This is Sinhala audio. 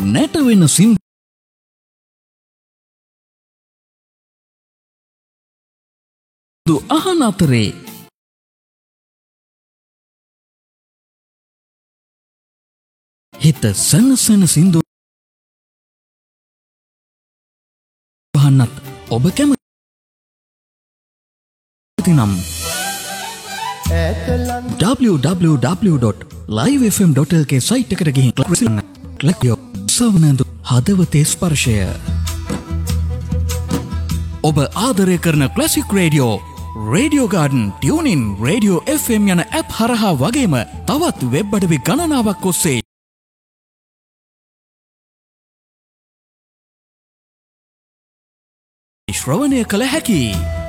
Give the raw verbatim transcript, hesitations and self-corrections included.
නැට වෙන සින්දු අහන අතරේ හිත සනසන සින්දු අහන්නත් ඔබ කැමති නම් w w w dot live f m dot l k site එකට ගිහින් ක්ලික් යෝ සවනඳු හදවතේ ස්පර්ශය ඔබ ආදරය කරන classic radio radio garden tuning radio F M යන ඇප් හරහා වගේම තවත් වෙබ් අඩවි ගණනාවක් ඔස්සේ ශ්‍රවණය කළ හැකි